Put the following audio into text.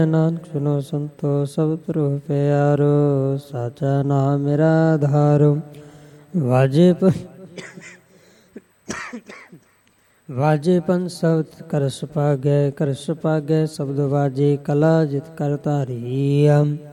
ਨਾਨਕ ਸੁਨੋ ਸੰਤੋ ਸਭ ਧਰੁ ਪਿਆਰੋ, ਸਾਚਾ ਨਾਮ ਮੇਰਾ ਆਧਾਰੋ। ਵਾਜੇ ਪੰਜ ਸ਼ਬਦ ਕਰ ਸੁਭਾਗੈ, ਕਰ ਸੁਭਾਗੈ ਸ਼ਬਦ ਵਾਜੇ, ਕਲਾ ਜਿਤ ਕਰ ਧਾਰੀ।